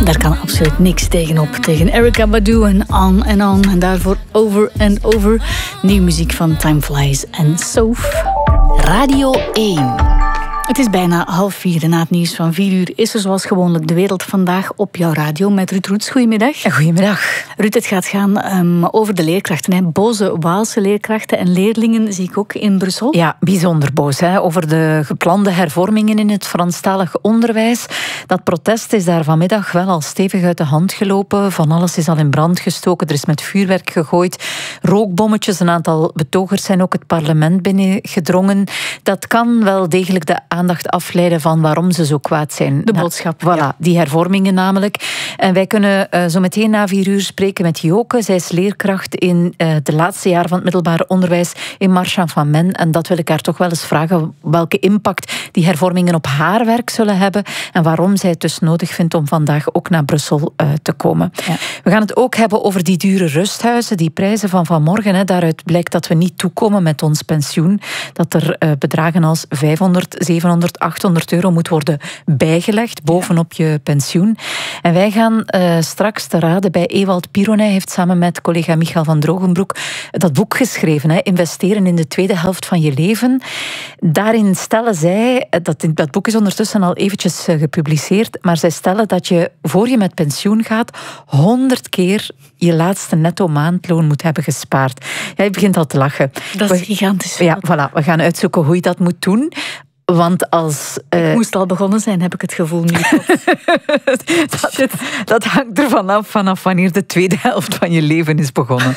daar kan absoluut niks tegenop. Tegen Erykah Badu en On and On. En daarvoor Over and Over. Nieuwe muziek van Time Flies en Soph. Radio 1. Het is bijna 3:30. Na het nieuws van 4:00 is er zoals gewoonlijk De Wereld Vandaag op jouw radio met Ruud Roets. Goedemiddag. Goedemiddag. Ruud, het gaat gaan over de leerkrachten. Hè. Boze Waalse leerkrachten en leerlingen zie ik ook in Brussel. Ja, bijzonder boos. Hè? Over de geplande hervormingen in het Franstalig onderwijs. Dat protest is daar vanmiddag wel al stevig uit de hand gelopen. Van alles is al in brand gestoken. Er is met vuurwerk gegooid. Rookbommetjes. Een aantal betogers zijn ook het parlement binnengedrongen. Dat kan wel degelijk de aandacht afleiden van waarom ze zo kwaad zijn. De boodschap. Voilà, die hervormingen namelijk. En wij kunnen zo meteen na 4:00 spreken met Joke. Zij is leerkracht in de laatste jaar van het middelbaar onderwijs in Marchand-van-Men. En dat wil ik haar toch wel eens vragen welke impact die hervormingen op haar werk zullen hebben en waarom zij het dus nodig vindt om vandaag ook naar Brussel te komen. Ja. We gaan het ook hebben over die dure rusthuizen, die prijzen van vanmorgen. Hè. Daaruit blijkt dat we niet toekomen met ons pensioen. Dat er bedragen als 500, 700, 800 euro moet worden bijgelegd bovenop je pensioen. En wij gaan straks te raden bij Ewald Piron. Hij heeft samen met collega Michael van Drogenbroek dat boek geschreven, hè, Investeren in de tweede helft van je leven. Daarin stellen zij, dat boek is ondertussen al eventjes gepubliceerd, maar zij stellen dat je, voor je met pensioen gaat, 100 keer je laatste netto maandloon moet hebben gespaard. Ja, je begint al te lachen. Dat is gigantisch. Ja, voilà. We gaan uitzoeken hoe je dat moet doen. Want als... Ik moest al begonnen zijn, heb ik het gevoel nu. dat hangt er vanaf wanneer de tweede helft van je leven is begonnen.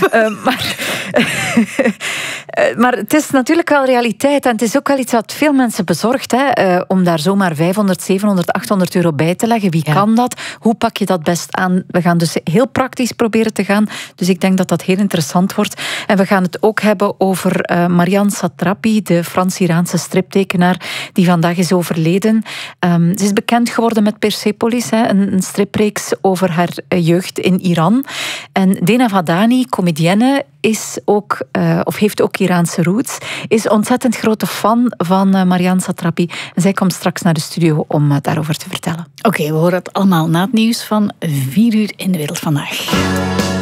Maar het is natuurlijk wel realiteit. En het is ook wel iets wat veel mensen bezorgt. Hè, om daar zomaar 500, 700, 800 euro bij te leggen. Wie kan dat? Hoe pak je dat best aan? We gaan dus heel praktisch proberen te gaan. Dus ik denk dat dat heel interessant wordt. En we gaan het ook hebben over Marianne Satrapi, de Frans-Iraanse striptekenaar die vandaag is overleden. Ze is bekend geworden met Persepolis, een stripreeks over haar jeugd in Iran. En Dena Vadani, comedienne, is ook, of heeft ook Iraanse roots, is ontzettend grote fan van Marianne Satrapi. En zij komt straks naar de studio om daarover te vertellen. Oké, we horen het allemaal na het nieuws van 4:00 in De Wereld Vandaag.